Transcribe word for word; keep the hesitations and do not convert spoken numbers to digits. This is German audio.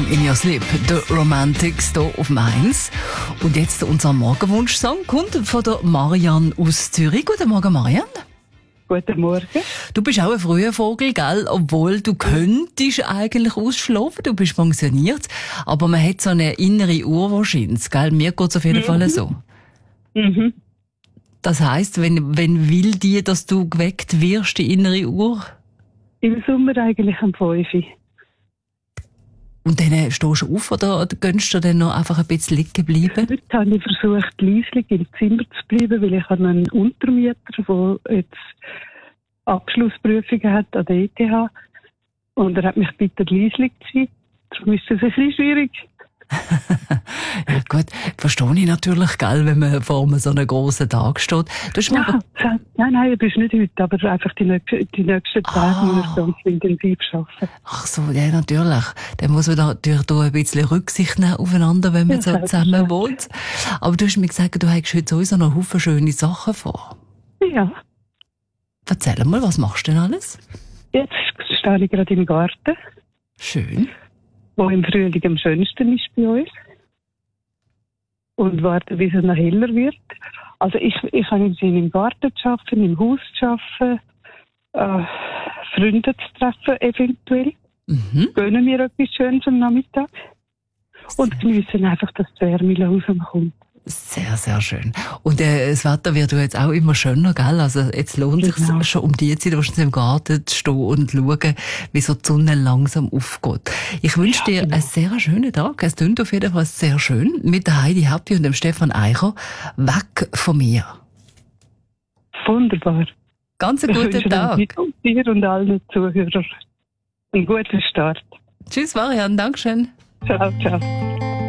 in Your Sleep, The Romantics hier auf dem eins. Und jetzt unser Morgenwunsch-Song kommt von der Marianne aus Zürich. Guten Morgen, Marianne. Guten Morgen. Du bist auch ein früher Vogel, gell? Obwohl du könntest eigentlich ausschlafen, du bist pensioniert. Aber man hat so eine innere Uhr wahrscheinlich, gell? Mir geht's auf jeden Mhm. Fall so. Mhm. Das heisst, wenn, wenn will die, dass du geweckt wirst, die innere Uhr? Im Sommer eigentlich am fünf. Und dann stehst du auf oder gönnst du dann noch einfach ein bisschen liegen bleiben? Heute habe ich versucht, leislich im Zimmer zu bleiben, weil ich habe einen Untermieter, der jetzt Abschlussprüfungen hat an der E T H. Und er hat mich gebeten, leislich zu sein. Darum ist das ein bisschen schwierig. Ja gut, verstehe ich natürlich, gell, wenn man vor einem so einem grossen Tag steht. Du hast mir Ja, aber... nein, nein, das ist nicht heute, aber einfach die, nächsten, die nächsten Tage Ah. muss ich ganz intensiv arbeiten. Ach so, ja, natürlich. Dann muss man da natürlich da ein bisschen Rücksicht nehmen aufeinander, wenn man Ja, so zusammen selbstverständlich. wohnt. Aber du hast mir gesagt, du hast heute sowieso noch Haufen schöne Sachen vor. Ja, Erzähl mal, was machst du denn alles? jetzt stehe ich gerade im Garten, Schön. wo im Frühling am schönsten ist bei uns. Und warte, bis es noch heller wird. Also ich, ich habe im Sinn, im Garten zu arbeiten, im Haus zu arbeiten, äh, Freunde zu treffen eventuell. Mhm. Gönnen mir etwas Schönes am Nachmittag. Und geniessen einfach, dass die Wärme langsam kommt. Sehr, sehr schön. Und äh, das Wetter wird ja jetzt auch immer schöner, gell? Also jetzt lohnt es Genau. sich schon um die Zeit, wahrscheinlich im Garten zu stehen und zu schauen, wie so die Sonne langsam aufgeht. Ich wünsche dir genau. einen sehr schönen Tag. Es klingt auf jeden Fall sehr schön. Mit der Heidi Happy und dem Stefan Eicher. Weg von mir. Wunderbar. Ganz einen Ich guten wünsche Tag. dir und allen Zuhörern einen guten Start. Tschüss, Marianne. Dankeschön. Ciao, ciao.